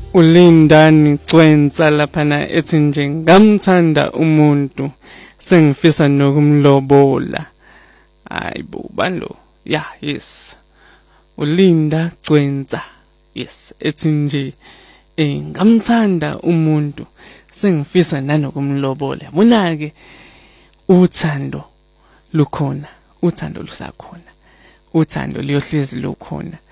Ulindani Cwensa laphana ethi nje ngamthanda umuntu sengifisa nokumlobola. Hayibo balo. Yeah, yes. Ulinda Cwensa. Yes, ethi nje ngamthanda umuntu sengifisa nanokumlobola. Yabona ke uthando lukhona, uthando lusakhona. Uthando liyohlezi lukhona.